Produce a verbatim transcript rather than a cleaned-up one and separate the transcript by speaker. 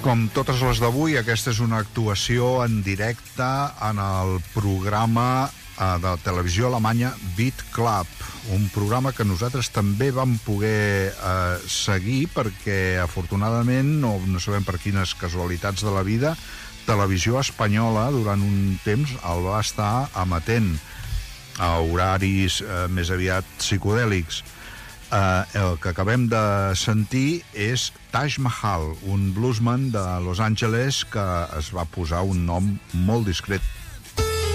Speaker 1: Com totes les d'avui, aquesta és una actuació en directe en el programa eh, de televisió alemanya Beat Club, un programa que nosaltres també vam poder eh, seguir perquè, afortunadament, no, no sabem per quines casualitats de la vida, Televisió Espanyola, durant un temps, el va estar emetent a horaris eh, més aviat psicodèlics. Uh, el que acabem de sentir és Taj Mahal, un bluesman de Los Angeles que es va posar un nom molt discret